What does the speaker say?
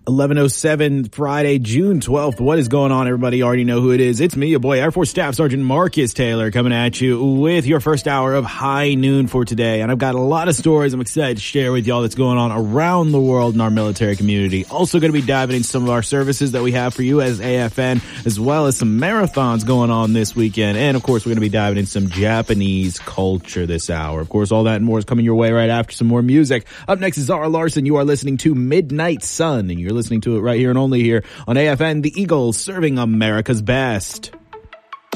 11:07 Friday, June 12th. What is going on, everybody? You already know who it is. It's me, your boy, Air Force Staff Sergeant Marcus Taylor, coming at you with your first hour of High Noon for today. And I've got a lot of stories I'm excited to share with y'all that's going on around the world in our military community. Also going to be diving into some of our services that we have for you as AFN, as well as some marathons going on this weekend. And, of course, we're going to be diving into some Japanese culture this hour. Of course, all that and more is coming your way right after some more music. Up next is Zara Larson. You are listening to Midnight Sun, and you're listening to it right here and only here on AFN, the Eagles, serving America's best.